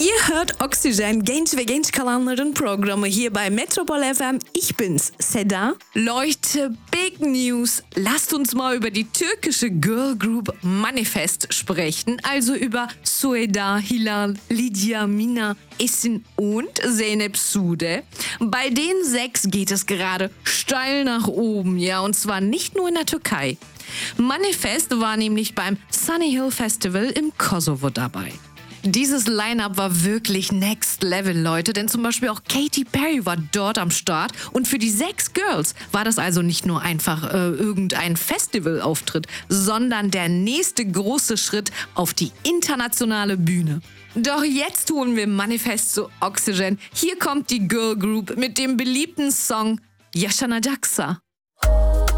Ihr hört Oxygen, genç ve genç kalanların programı hier bei Metropol FM. Ich bin's, Seda. Leute, Big News. Lasst uns mal über die türkische Girl Group Manifest sprechen. Also über Sueda, Hilal, Lydia, Mina, Esin und Zeynep Sude. Bei den 6 geht es gerade steil nach oben, ja, und zwar nicht nur in der Türkei. Manifest war nämlich beim Sunny Hill Festival im Kosovo dabei. Dieses Line-Up war wirklich next level, Leute, denn zum Beispiel auch Katy Perry war dort am Start und für die 6 Girls war das also nicht nur einfach irgendein Festivalauftritt, sondern der nächste große Schritt auf die internationale Bühne. Doch jetzt holen wir Manifest zu Oxygen. Hier kommt die Girl Group mit dem beliebten Song Yaşanacaksa.